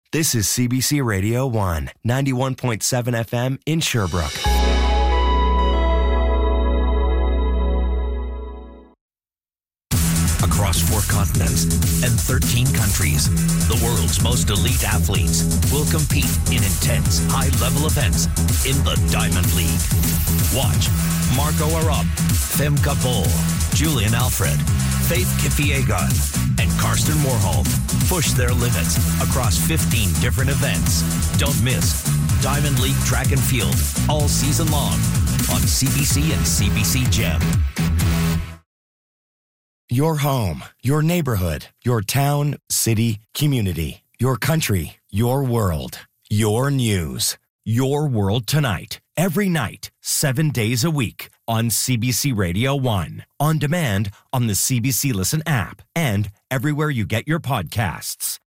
This is CBC Radio 1, 91.7 FM in Sherbrooke. Across 4 continents and 13 countries, the world's most elite athletes will compete in intense, high-level events in the Diamond League. Watch Marco Arop, Femke Bol, Julian Alfred, Faith Kipyegon, and Karsten Warholm push their limits across 15 different events. Don't miss Diamond League Track and Field all season long on CBC and CBC Gem. Your home, your neighborhood, your town, city, community, your country, your world, your news. Your World Tonight. Every night, 7 days a week on CBC Radio 1. On demand on the CBC Listen app and everywhere you get your podcasts.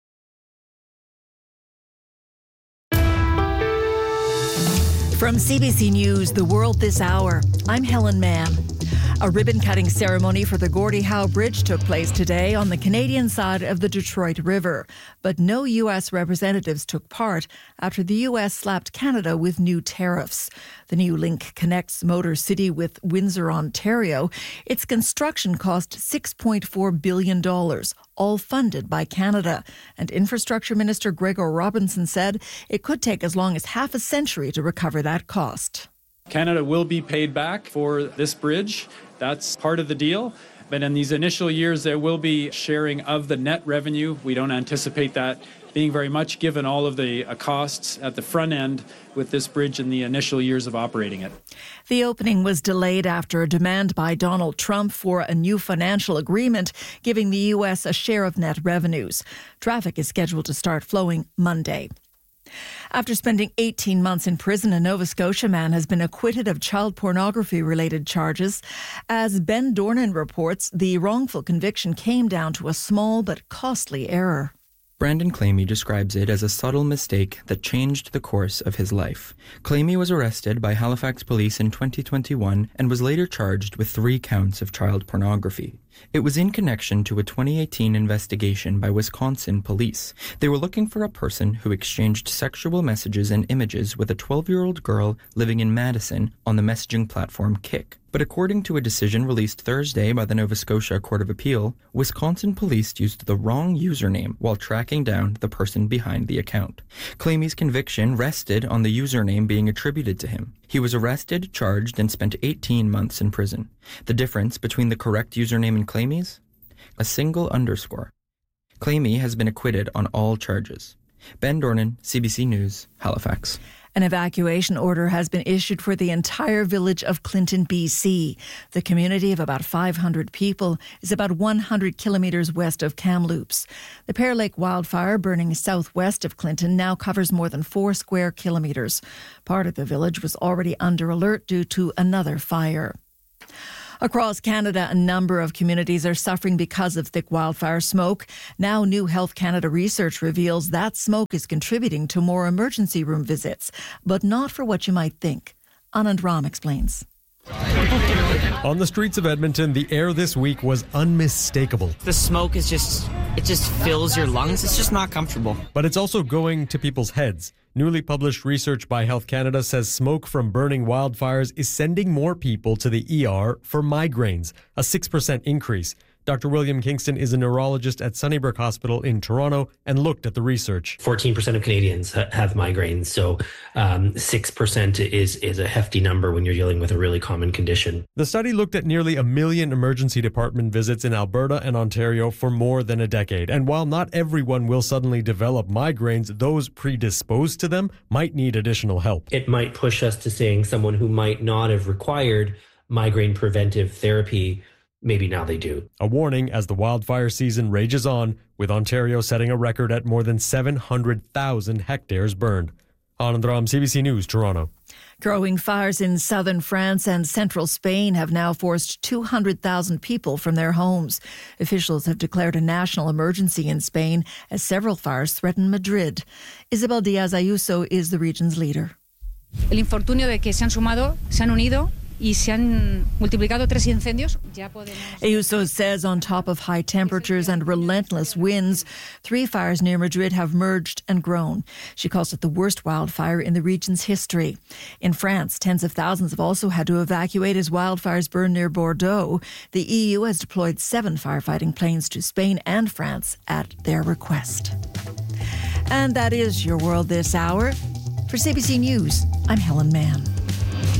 From CBC News, The World This Hour, I'm Helen Mann. A ribbon-cutting ceremony for the Gordie Howe Bridge took place today on the Canadian side of the Detroit River. But no U.S. representatives took part after the U.S. slapped Canada with new tariffs. The new link connects Motor City with Windsor, Ontario. Its construction cost $6.4 billion, all funded by Canada. And Infrastructure Minister Gregor Robinson said it could take as long as half a century to recover that cost. Canada will be paid back for this bridge. That's part of the deal. But in these initial years, there will be sharing of the net revenue. We don't anticipate that being very much given all of the costs at the front end with this bridge in the initial years of operating it. The opening was delayed after a demand by Donald Trump for a new financial agreement giving the U.S. a share of net revenues. Traffic is scheduled to start flowing Monday. After spending 18 months in prison, a Nova Scotia man has been acquitted of child pornography-related charges. As Ben Dornan reports, the wrongful conviction came down to a small but costly error. Brandon Clamy describes it as a subtle mistake that changed the course of his life. Clamy was arrested by Halifax police in 2021 and was later charged with 3 counts of child pornography. It was in connection to a 2018 investigation by Wisconsin police. They were looking for a person who exchanged sexual messages and images with a 12-year-old girl living in Madison on the messaging platform Kik. But according to a decision released Thursday by the Nova Scotia Court of Appeal, Wisconsin police used the wrong username while tracking down the person behind the account. Clamy's conviction rested on the username being attributed to him. He was arrested, charged, and spent 18 months in prison. The difference between the correct username and Clamy's? A single underscore. Clamy has been acquitted on all charges. Ben Dornan, CBC News, Halifax. An evacuation order has been issued for the entire village of Clinton, BC. The community of about 500 people is about 100 kilometres west of Kamloops. The Pear Lake wildfire burning southwest of Clinton now covers more than 4 square kilometres. Part of the village was already under alert due to another fire. Across Canada, a number of communities are suffering because of thick wildfire smoke. Now, new Health Canada research reveals that smoke is contributing to more emergency room visits, but not for what you might think. Anand Ram explains. On the streets of Edmonton, the air this week was unmistakable. The smoke is it just fills your lungs. It's just not comfortable. But it's also going to people's heads. Newly published research by Health Canada says smoke from burning wildfires is sending more people to the ER for migraines, a 6% increase. Dr. William Kingston is a neurologist at Sunnybrook Hospital in Toronto and looked at the research. 14% of Canadians have migraines, so 6% is a hefty number when you're dealing with a really common condition. The study looked at nearly 1 million emergency department visits in Alberta and Ontario for more than a decade. And while not everyone will suddenly develop migraines, those predisposed to them might need additional help. It might push us to saying someone who might not have required migraine preventive therapy, maybe now they do. A warning as the wildfire season rages on, with Ontario setting a record at more than 700,000 hectares burned. Anand Ram, CBC News, Toronto. Growing fires in southern France and central Spain have now forced 200,000 people from their homes. Officials have declared a national emergency in Spain as several fires threaten Madrid. Isabel Diaz Ayuso is the region's leader. El infortunio de que se han unido y se han multiplicado 3 incendios. Ya podemos... Ayuso says on top of high temperatures and relentless winds, 3 fires near Madrid have merged and grown. She calls it the worst wildfire in the region's history. In France, tens of thousands have also had to evacuate as wildfires burn near Bordeaux. The EU has deployed 7 firefighting planes to Spain and France at their request. And that is your world this hour. For CBC News, I'm Helen Mann.